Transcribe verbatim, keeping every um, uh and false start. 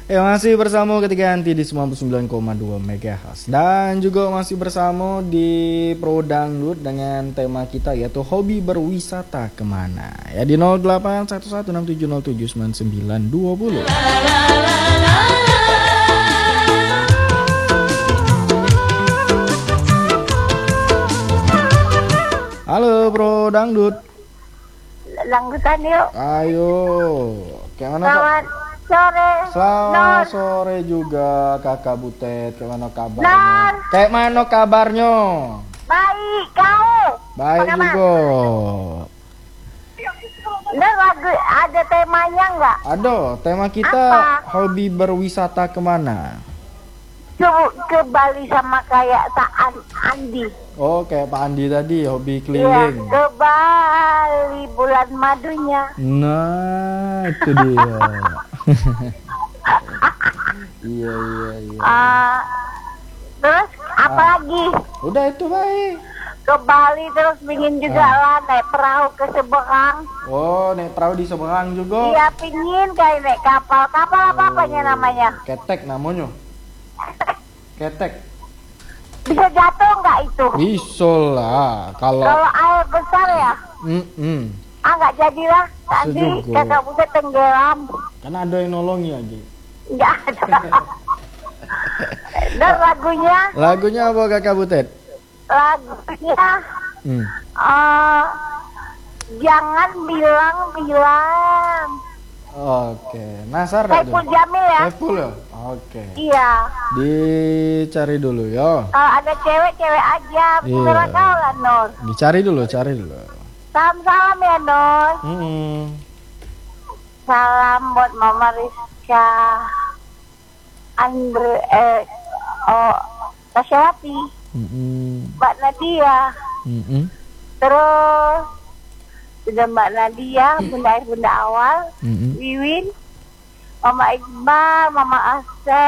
Ya masih bersama Ketika Anti di sembilan puluh sembilan koma dua megahertz. Dan juga masih bersama di Pro Dangdut dengan tema kita yaitu hobi berwisata kemana. Ya di nol delapan satu satu enam tujuh nol tujuh sembilan sembilan dua nol. Halo Pro Dangdut. Dangdutan yuk. Ayo. Kayak mana Kak? Selamat sore. Selamat Nor. sore juga Kakak Butet. Kayak mana kabarnya? Nor. Kayak mana kabarnya? Baik, kau. Baik Bagaimana? juga. Nor, lagu ada temanya nggak? Ada, tema kita Apa? hobi berwisata kemana? Ke, ke Bali sama kayak Taan Andi. Oh, kayak Pak Andi tadi, hobi Iya, keliling. ke Bali bulan madunya. Nah, itu dia. Iya, iya, iya. Ah, terus apa Ah. lagi? Udah itu baik. Ke Bali terus pingin juga Ah. lah naik perahu ke seberang. Oh, naik perahu di seberang juga. Iya, pingin kayak naik kapal. Kapal apa apanya namanya? Ketek namanya. Ketek. Bisa jatuh nggak itu? Bisa lah, kalau Kalau air besar ya? Mm-mm. Ah, nggak jadilah. Nanti Sejugo. kakak bisa tenggelam. Kan ada yang nolongi lagi. Nggak ada. Dan lagunya, Lagunya apa Kakak Butet? lagunya Hmm. eh, jangan bilang-bilang. Oke, Nasar dah Saiful tuh. Jamil ya? Saiful ya? Oke. Iya. Dicari dulu ya. Kalau ada cewek, cewek aja. Iya. Bener kau lah, Nur. Dicari dulu, cari dulu. Salam-salam ya, Nur. Hmm. Salam buat Mama Rizka, Andre, eh, oh, Tasyawati, Mm-mm. Mbak Nadia, Mm-mm. terus sudah Mbak Nadia, Bunda Bunda Awal, Mm-mm. Wiwin, Mama Iqbal, Mama Asep.